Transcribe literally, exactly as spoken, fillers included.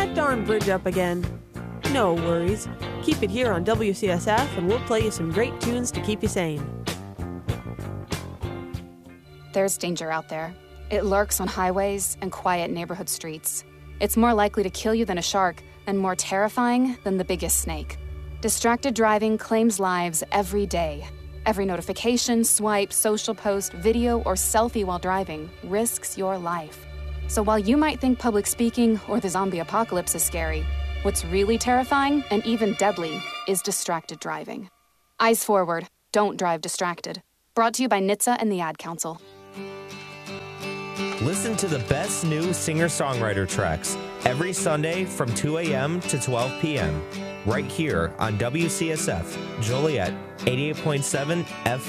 that darn bridge up again. No worries. Keep it here on W C S F and we'll play you some great tunes to keep you sane. There's danger out there. It lurks on highways and quiet neighborhood streets. It's more likely to kill you than a shark and more terrifying than the biggest snake. Distracted driving claims lives every day. Every notification, swipe, social post, video, or selfie while driving risks your life. So while you might think public speaking or the zombie apocalypse is scary, what's really terrifying and even deadly is distracted driving. Eyes forward, don't drive distracted. Brought to you by N H T S A and the Ad Council. Listen to the best new singer-songwriter tracks every Sunday from two a.m. to twelve p.m. right here on W C S F Joliet eighty-eight point seven F